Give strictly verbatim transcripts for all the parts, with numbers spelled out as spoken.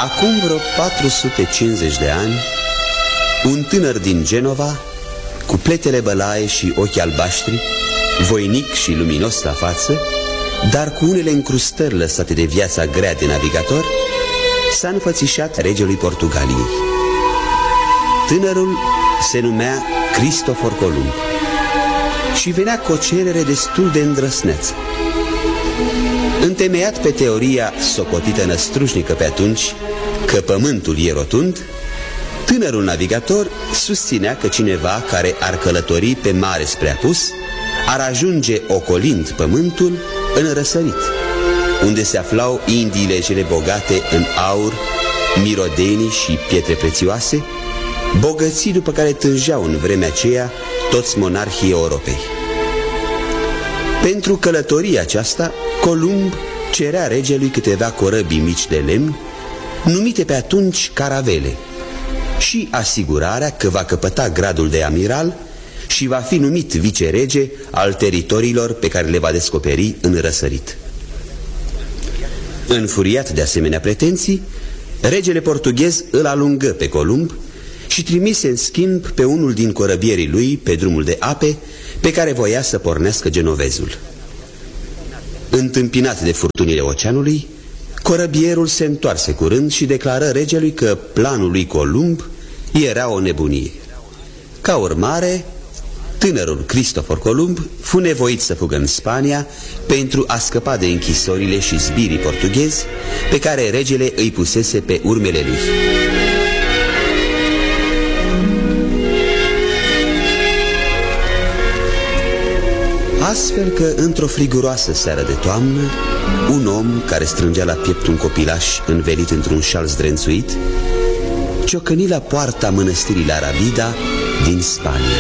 Acum vreo patru sute cincizeci de ani, un tânăr din Genova, cu pletele bălaie și ochii albaștri, voinic și luminos la față, dar cu unele încrustări lăsate de viața grea de navigator, s-a înfățișat regelui Portugaliei. Tânărul se numea Cristofor Columb și venea cu o cerere destul de îndrăsneață. Întemeiat pe teoria socotită năstrușnică pe atunci că pământul e rotund, tânărul navigator susținea că cineva care ar călători pe mare spre apus ar ajunge ocolind pământul în răsărit, unde se aflau indiile cele bogate în aur, mirodenii și pietre prețioase, bogății după care tângeau în vremea aceea toți monarhii Europei. Pentru călătoria aceasta, Columb cerea regelui câteva corăbii mici de lemn, numite pe atunci caravele, și asigurarea că va căpăta gradul de amiral și va fi numit vicerege al teritoriilor pe care le va descoperi în răsărit. Înfuriat de asemenea pretenții, regele portughez îl alungă pe Columb și trimise în schimb pe unul din corăbierii lui pe drumul de ape pe care voia să pornească genovezul. Întâmpinat de furtunile oceanului, corăbierul se întoarse curând și declară regelui că planul lui Columb era o nebunie. Ca urmare, tânărul Cristofor Columb fu nevoit să fugă în Spania pentru a scăpa de închisorile și zbirii portughezi pe care regele îi pusese pe urmele lui. Astfel că, într-o friguroasă seară de toamnă, un om care strângea la piept un copilaș învelit într-un șal zdrențuit ciocăni la poarta mănăstirii La Rabida din Spania.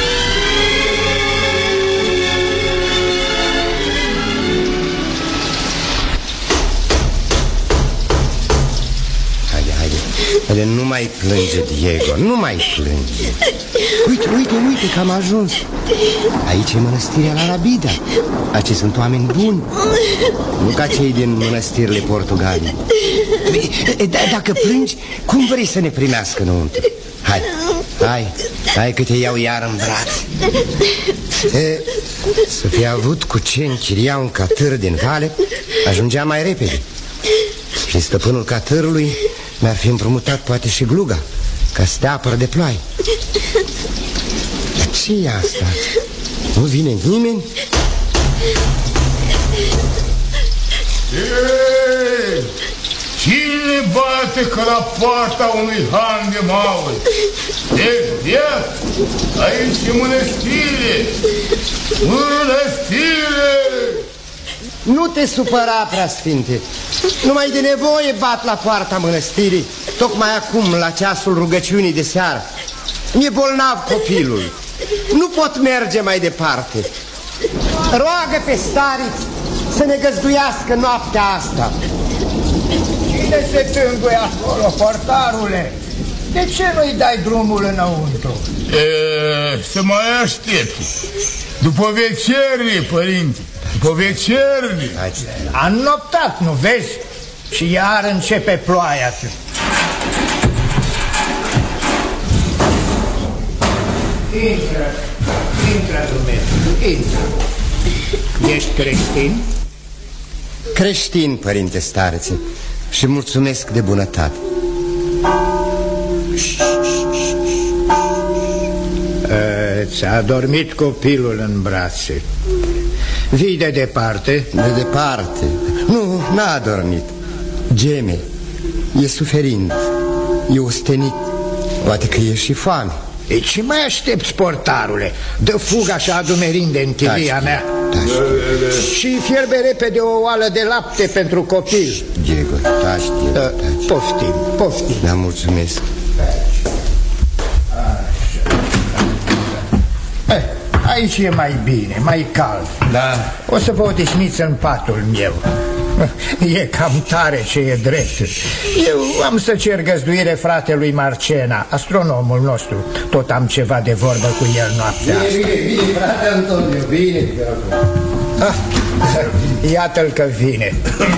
Haide, haide, haide, nu mai plânge, Diego, nu mai plânge. Uite, uite, uite că am ajuns. Aici e mănăstirea La Rabida. Acești sunt oameni buni, nu ca cei din mănăstirile Portugaliei. Dacă plângi, cum vrei să ne primească înăuntru? Hai, hai, hai că te iau iar în brațe. E, să fi avut cu ce închiria un catâr din vale, ajungea mai repede. Și stăpânul catârului mi-ar fi împrumutat poate și gluga, ca să te apără de ploaie. Dar ce e asta? Nu vine nimeni? Ei, cine bate că la poarta unui han de maur? Deci, viață, aici e mănăstire! Mănăstire! Nu te supăra, preasfinte. Numai de nevoie bat la poarta mănăstirii, tocmai acum, la ceasul rugăciunii de seară. E bolnav copilul, nu pot merge mai departe. Roagă pe stariți să ne găzduiască noaptea asta. Cine se tânguie acolo, portarule? De ce nu-i dai drumul înăuntru? E, să mai aștept. După vecerii, părinte, după vecerii. Am noptat, nu vezi? Și iar începe ploaia. Intră, intră, Dumnezeu, intră. Ești creștin? Creștin, părinte starețe, și mulțumesc de bunătate. Ți-a dormit copilul în brațe. Vii de departe? De departe. Nu, n-a dormit. Geme, e suferind, e ostenit. Poate că e și foame. E, ce mai aștepți, portarule? Dă fuga și adumerinde în chilia mea. Taci. Și fierbe repede o oală de lapte pentru copil. Diego, taci, Diego, taci. Poftim, poftim. Da, mulțumesc. Eh, aici e mai bine, mai cald. Da. O să vă odihniți în patul meu. E cam tare ce e drept. Eu am să cer găzduire fratelui Marcena, astronomul nostru. Tot am ceva de vorbă cu el noaptea asta. Bine, bine, bine, frate Antonio, bine. Ah, iată-l că vine.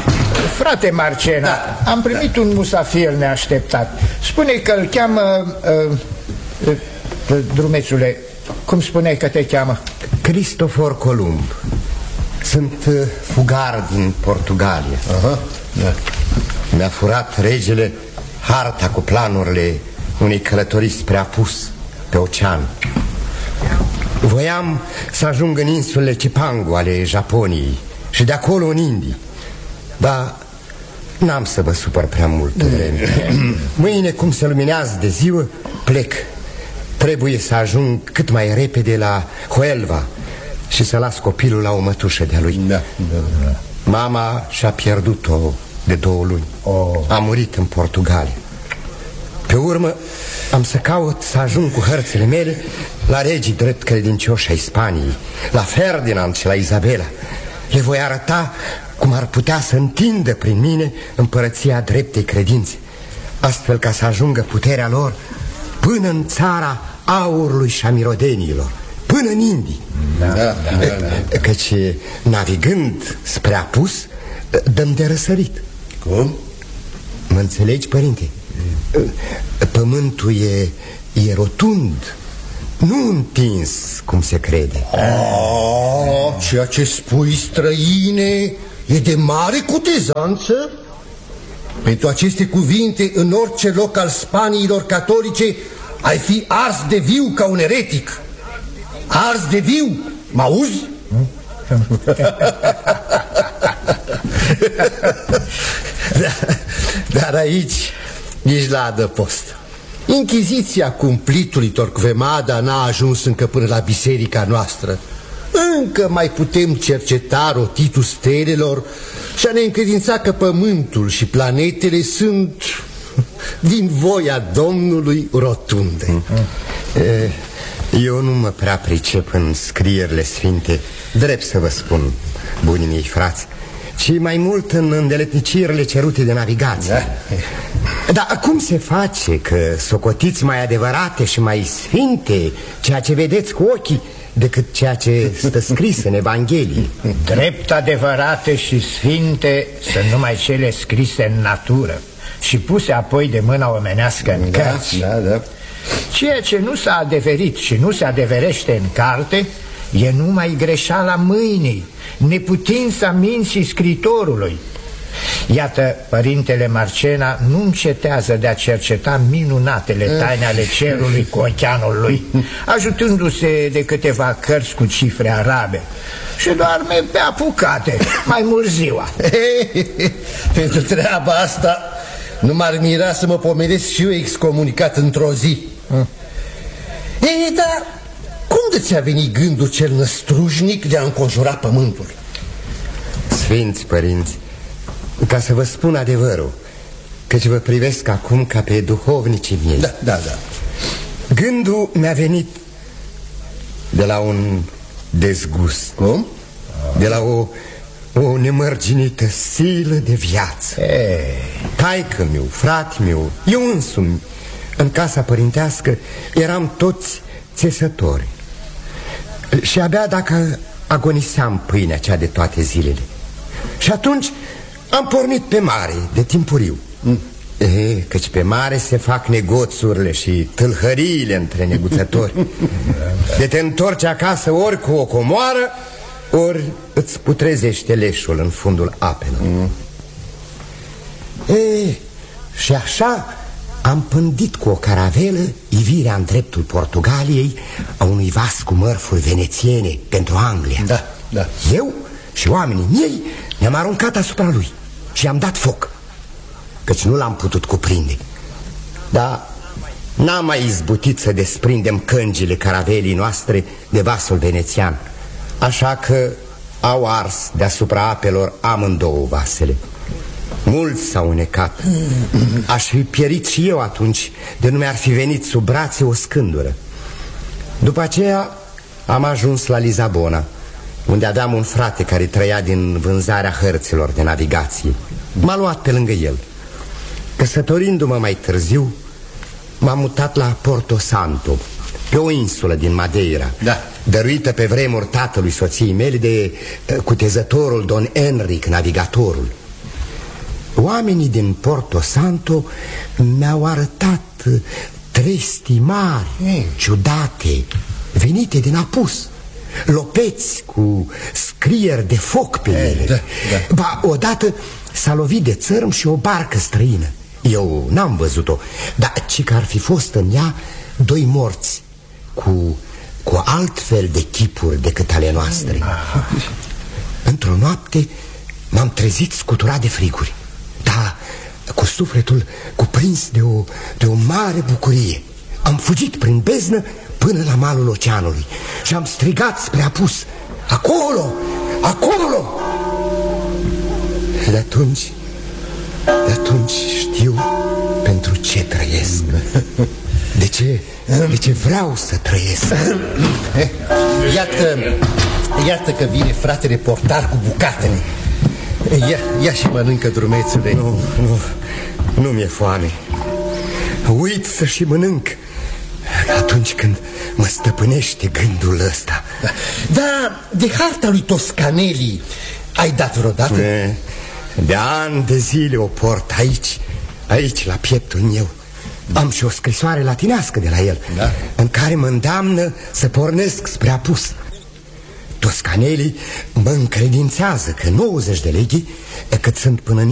Frate Marcena, da, am primit da. un musafir neașteptat. Spune că îl cheamă uh, uh, drumețule, cum spuneai că te cheamă? Cristofor Columb. Sunt uh, fugar din Portugalia. Aha, da. Mi-a furat regele harta cu planurile unei călătorii spre apus pe ocean. Voiam să ajung în insulele Cipangu ale Japoniei și de acolo în Indii. Dar n-am să vă supăr prea mult vreme. Mâine, cum se luminează de ziua, plec. Trebuie să ajung cât mai repede la Huelva și să las copilul la o mătușă de-a lui. Da, da, da. Mama și-a pierdut-o de două luni. Oh. A murit în Portugalia. Pe urmă am să caut să ajung cu hărțile mele la regii drept credincioși ai Spaniei, la Ferdinand și la Isabela. Le voi arăta cum ar putea să întindă prin mine împărăția dreptei credințe, astfel ca să ajungă puterea lor până în țara aurului și a mirodenilor, până în Indii. Da, da, da, da. Căci navigând spre apus dăm de răsărit. Cum? Mă înțelegi, părinte? Pământul e, e rotund, nu întins cum se crede. Ah, ceea ce spui, străine, e de mare cutezanță. Pentru aceste cuvinte, în orice loc al Spaniilor catolice, ai fi ars de viu ca un eretic. Ars de viu, m-auzi? Dar, dar aici nici la adăpost. Inchiziția cumplitului Torquemada n-a ajuns încă până la biserica noastră. Încă mai putem cerceta rotitul stelelor și a ne încredința că pământul și planetele sunt din voia Domnului rotunde. Eu nu mă prea pricep în scrierile sfinte, drept să vă spun, bunii mei frați, ci mai mult în îndeletnicirile cerute de navigație. Da. Dar cum se face că socotiți mai adevărate și mai sfinte ceea ce vedeți cu ochii decât ceea ce stă scris în Evanghelie? Drept adevărate și sfinte sunt numai cele scrise în natură și puse apoi de mâna omenească în da, cărți. Da, da. Ceea ce nu s-a adeverit și nu se adeverește în carte e numai greșeala mâinii, neputința minții scritorului. Iată, părintele Marcena nu încetează de a cerceta minunatele taine ale cerului cu oceanul lui, ajutându-se de câteva cărți cu cifre arabe și doarme pe apucate, mai mult ziua. Pentru treaba asta nu m-ar mira să mă pomenesc și eu excomunicat într-o zi. hmm. Ei, dar cum de ți-a venit gândul cel năstrușnic de a înconjura pământul? Sfinți părinți, ca să vă spun adevărul, căci vă privesc acum ca pe duhovnicii miei. Da, da, da. Gândul mi-a venit de la un dezgust. Cum? De la o, o nemărginită silă de viață. Taică-miu, frate-miu, eu însumi, în casa părintească, eram toți țesători. Și abia dacă agoniseam pâinea cea de toate zilele. Și atunci am pornit pe mare de timpuriu. mm. E, căci pe mare se fac negoțurile și tâlhăriile între neguțători. De te întorci acasă ori cu o comoară, ori îți putrezește leșul în fundul apelor. mm. E, și așa am pândit cu o caravelă ivirea în dreptul Portugaliei a unui vas cu mărfuri venețiene pentru Anglia. Da, da. Eu și oamenii miei ne-am aruncat asupra lui și am dat foc, căci nu l-am putut cuprinde. Dar n-am mai izbutit să desprindem căngile caravelii noastre de vasul venețian, așa că au ars deasupra apelor amândouă vasele. Mulți s-au unecat. Aș fi pierit și eu atunci de nu mi-ar fi venit sub brațe o scândură. După aceea am ajuns la Lisabona, unde aveam un frate care trăia din vânzarea hărților de navigație. M-a luat pe lângă el. Căsătorindu-mă mai târziu, m-am mutat la Porto Santo, pe o insulă din Madeira, da. dăruită pe vremuri tatălui soției mele de cutezătorul Don Enric, navigatorul. oamenii din Porto Santo mi-au arătat trestii mari, mm. ciudate, venite din apus, lopeți cu scrieri de foc pe ele. Da, da. Ba, odată s-a lovit de țărm și o barcă străină. Eu n-am văzut-o, dar ci că ar fi fost în ea doi morți cu, cu altfel de chipuri decât ale noastre. mm. Într-o noapte m-am trezit scuturat de friguri, dar cu sufletul cuprins de o, de o mare bucurie. Am fugit prin beznă până la malul oceanului și am strigat spre apus: acolo, acolo! De atunci, de atunci știu pentru ce trăiesc. De ce, de ce vreau să trăiesc. Iată, iată că vine fratele portar cu bucatele. Ia, ia și mănâncă, drumețule. Nu, nu, nu mi-e foame. Uit să și mănânc atunci când mă stăpânește gândul ăsta. Da, de harta lui Toscanelli ai dat vreodată? De ani de zile o port aici, aici la pieptul meu. Am și o scrisoare latinească de la el, da? În care mă îndeamnă să pornesc spre apus. Toscanelli mă încredințează că nouăzeci de leghi, cât sunt până în